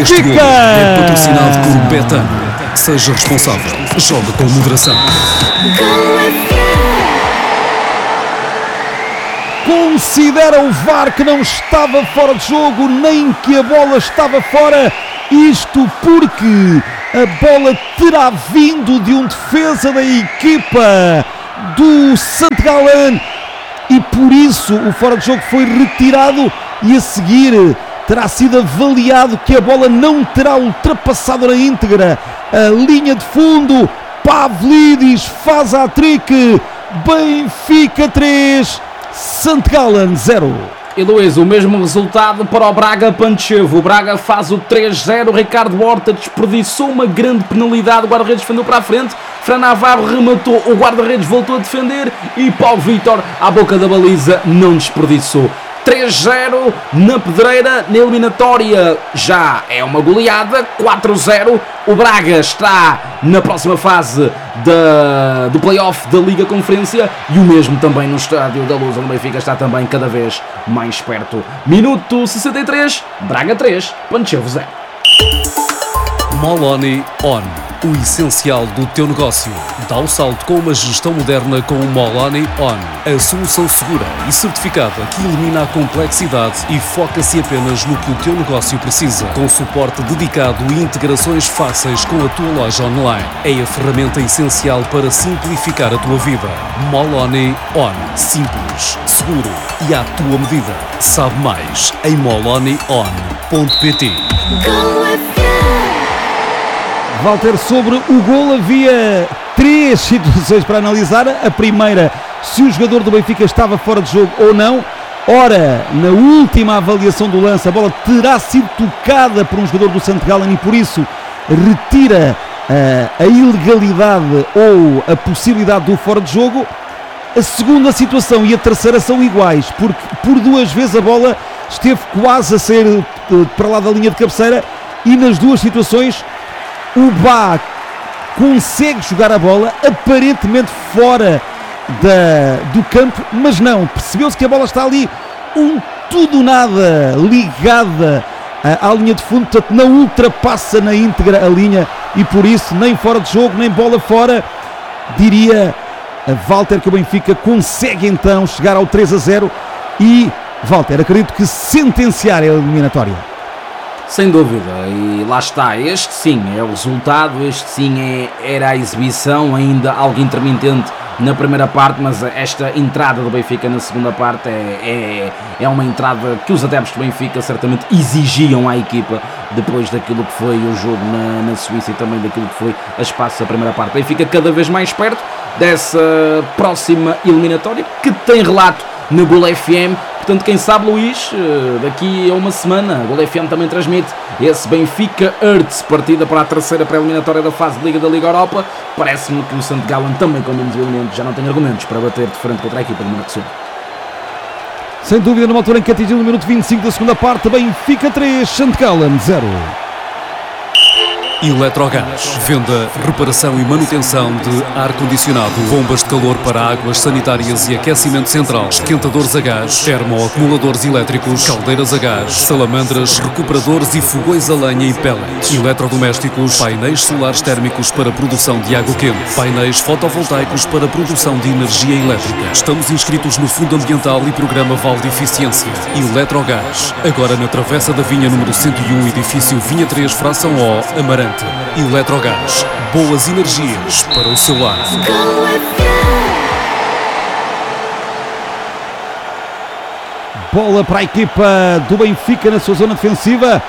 Este gol é patrocinado por Betano. Seja responsável. Joga com moderação. Considera o VAR que não estava fora de jogo, nem que a bola estava fora. Isto porque a bola terá vindo de um defesa da equipa do St. Gallen e por isso o fora de jogo foi retirado e a seguir terá sido avaliado que a bola não terá ultrapassado na íntegra a linha de fundo. Pavlidis faz a trick. Benfica 3, St. Gallen 0. E Luís, o mesmo resultado para o Braga Pančevo. O Braga faz o 3-0. Ricardo Horta desperdiçou uma grande penalidade. O guarda-redes defendeu para a frente. Fran Navarro rematou. O guarda-redes voltou a defender. E Paulo Vítor, à boca da baliza, não desperdiçou. 3-0 na pedreira, na eliminatória já é uma goleada. 4-0, o Braga está na próxima fase do play-off da Liga Conferência e o mesmo também no Estádio da Luz, onde o Benfica está também cada vez mais perto. Minuto 63, Braga 3, Pančevo 0. Moloni On. O essencial do teu negócio. Dá o salto com uma gestão moderna com o Moloni On. A solução segura e certificada que elimina a complexidade e foca-se apenas no que o teu negócio precisa. Com suporte dedicado e integrações fáceis com a tua loja online. É a ferramenta essencial para simplificar a tua vida. Moloni On. Simples, seguro e à tua medida. Sabe mais em molonion.pt. Walter, sobre o gol havia 3 situações para analisar. A primeira, se o jogador do Benfica estava fora de jogo ou não. Ora, na última avaliação do lance, a bola terá sido tocada por um jogador do St. Gallen e por isso retira a ilegalidade ou a possibilidade do fora de jogo. A segunda situação e a terceira são iguais, porque por 2 vezes a bola esteve quase a sair para lá da linha de cabeceira e nas 2 situações o Bá consegue jogar a bola aparentemente fora do campo, mas não, percebeu-se que a bola está ali tudo nada ligada à linha de fundo, portanto não ultrapassa na íntegra a linha e por isso nem fora de jogo, nem bola fora. Diria a Walter que o Benfica consegue então chegar ao 3-0 e, Walter, acredito que sentenciar a eliminatória. Sem dúvida, e lá está, este sim é o resultado, este sim era a exibição, ainda algo intermitente na primeira parte, mas esta entrada do Benfica na segunda parte é uma entrada que os adeptos do Benfica certamente exigiam à equipa depois daquilo que foi o jogo na Suíça e também daquilo que foi a espaço da primeira parte. Benfica cada vez mais perto dessa próxima eliminatória que tem relato no Gol FM. Portanto, quem sabe, Luís, daqui a uma semana, a Gol FM também transmite esse Benfica Hertz, partida para a terceira pré-eliminatória da fase de Liga da Liga Europa. Parece-me que o St. Gallen também, com menos elementos, já não tem argumentos para bater de frente contra a equipa do Marco Sul. Sem dúvida, numa altura em que atingiu o minuto 25 da segunda parte, Benfica 3, St. Gallen 0. Eletrogás. Venda, reparação e manutenção de ar-condicionado, bombas de calor para águas sanitárias e aquecimento central, esquentadores a gás, termoacumuladores elétricos, caldeiras a gás, salamandras, recuperadores e fogões a lenha e pellets, eletrodomésticos, painéis solares térmicos para produção de água quente, painéis fotovoltaicos para produção de energia elétrica. Estamos inscritos no Fundo Ambiental e Programa Val de Eficiência. Eletrogás. Agora na Travessa da Vinha número 101, edifício Vinha 3, fração O, Amarante. Eletrogás, boas energias para o seu lar. Bola para a equipa do Benfica na sua zona defensiva.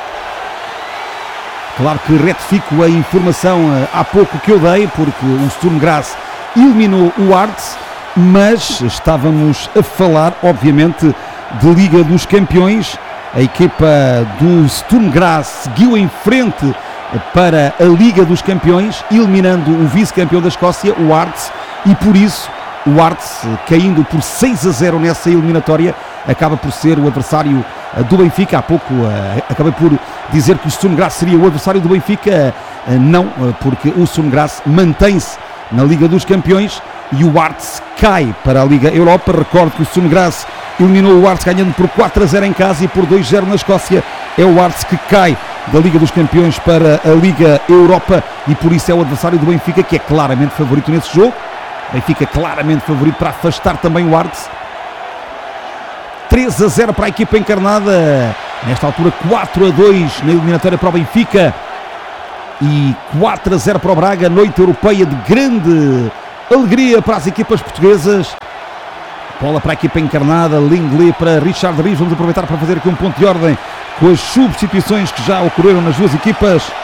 Claro que retifico a informação há pouco que eu dei, porque o Sturm Graz eliminou o Arts, mas estávamos a falar, obviamente, de Liga dos Campeões. A equipa do Sturm Graz seguiu em frente para a Liga dos Campeões, eliminando o vice-campeão da Escócia, o Arts, e por isso o Arts, caindo por 6-0 nessa eliminatória, acaba por ser o adversário do Benfica. Há pouco acabei por dizer que o Sturm Graz seria o adversário do Benfica, não, porque o Sturm Graz mantém-se na Liga dos Campeões e o Arts cai para a Liga Europa. Recordo que o Sturm Graz eliminou o Arts ganhando por 4-0 em casa e por 2-0 na Escócia. É o Arts que cai da Liga dos Campeões para a Liga Europa, e por isso é o adversário do Benfica, que é claramente favorito nesse jogo. Benfica claramente favorito para afastar também o Artes. 3-0 para a equipa encarnada, nesta altura 4-2 na eliminatória para o Benfica e 4-0 para o Braga. Noite europeia de grande alegria para as equipas portuguesas. Bola para a equipa encarnada, Lenglet para Richard Rios. Vamos aproveitar para fazer aqui um ponto de ordem com as substituições que já ocorreram nas duas equipas.